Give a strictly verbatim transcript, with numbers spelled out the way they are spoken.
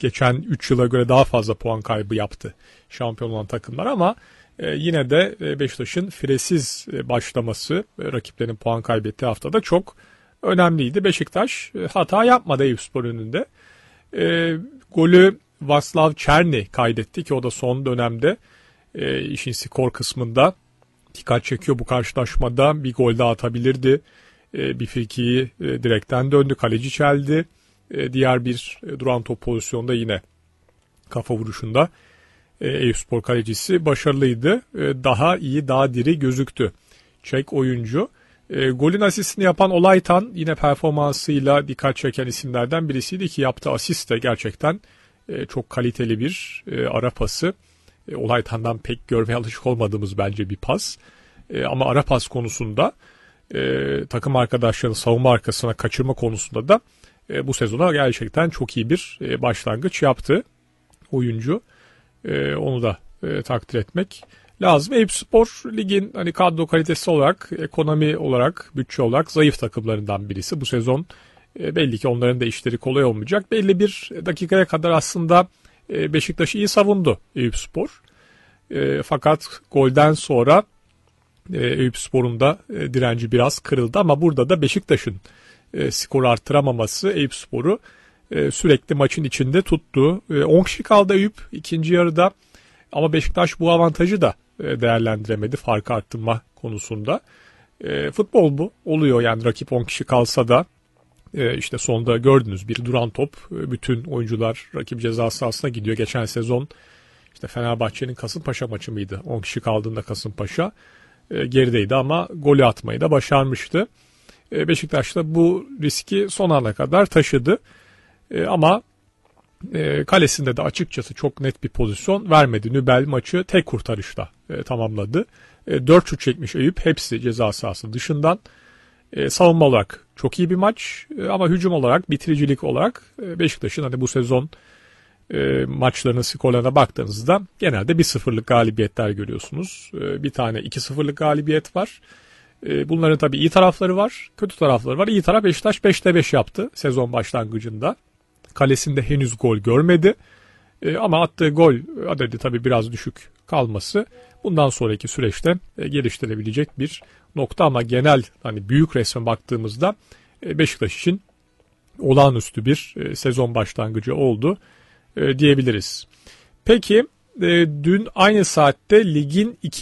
geçen üç yıla göre daha fazla puan kaybı yaptı şampiyon olan takımlar ama e, yine de Beşiktaş'ın firesiz başlaması e, rakiplerin puan kaybettiği haftada çok önemliydi. Beşiktaş e, hata yapmadı Eyüpspor önünde. E, golü Václav Černý kaydetti ki o da son dönemde e, işin skor kısmında dikkat çekiyor. Bu karşılaşmada bir gol daha atabilirdi. E, bir frikiyi e, direkten döndü. Kaleci çeldi. E, diğer bir e, duran top pozisyonda yine kafa vuruşunda e, Eyüpspor kalecisi başarılıydı. E, daha iyi, daha diri gözüktü Çek oyuncu. E, golün asistini yapan Olaytan yine performansıyla dikkat çeken isimlerden birisiydi ki yaptığı asist de gerçekten e, çok kaliteli bir e, ara pası. E, Olaytan'dan pek görmeye alışık olmadığımız bence bir pas. E, ama ara pas konusunda e, takım arkadaşlarının savunma arkasına kaçırma konusunda da e, bu sezona gerçekten çok iyi bir e, başlangıç yaptı oyuncu. E, onu da e, takdir etmek lazım. Eyüpspor ligin hani kadro kalitesi olarak, ekonomi olarak, bütçe olarak zayıf takımlarından birisi. Bu sezon e, belli ki onların da işleri kolay olmayacak. Belli bir dakikaya kadar aslında e, Beşiktaş'ı iyi savundu Eyüpspor. E, fakat golden sonra e, Eyüpspor'un da e, direnci biraz kırıldı ama burada da Beşiktaş'ın e, skoru arttıramaması Eyüpspor'u e, sürekli maçın içinde tuttu. E, on kişi kaldı Eyüp ikinci yarıda ama Beşiktaş bu avantajı da e, değerlendiremedi farkı arttırma konusunda. E, futbol bu oluyor yani rakip on kişi kalsa da e, işte sonda gördünüz bir duran top e, bütün oyuncular rakip ceza sahasına gidiyor. Geçen sezon işte Fenerbahçe'nin Kasımpaşa maçı mıydı? on kişi kaldığında Kasımpaşa e, gerideydi ama golü atmayı da başarmıştı. E, Beşiktaş da bu riski son ana kadar taşıdı. E, ama e, kalesinde de açıkçası çok net bir pozisyon vermedi. Nübel maçı tek kurtarışla e, tamamladı. E, dört şut çekmiş Eyüp. Hepsi ceza sahası dışından. E, savunma olarak çok iyi bir maç. E, ama hücum olarak, bitiricilik olarak e, Beşiktaş'ın hani bu sezon e, maçlarının skorlarına baktığınızda genelde bir sıfırlık galibiyetler görüyorsunuz. E, bir tane iki sıfırlık galibiyet var. E, bunların tabii iyi tarafları var, kötü tarafları var. İyi taraf Beşiktaş beşte beş yaptı sezon başlangıcında. Kalesinde henüz gol görmedi. E, ama attığı gol adedi tabii biraz düşük kalması bundan sonraki süreçte e, geliştirebilecek bir nokta ama genel hani büyük resme baktığımızda e, Beşiktaş için olağanüstü bir e, sezon başlangıcı oldu e, diyebiliriz. Peki e, dün aynı saatte ligin iki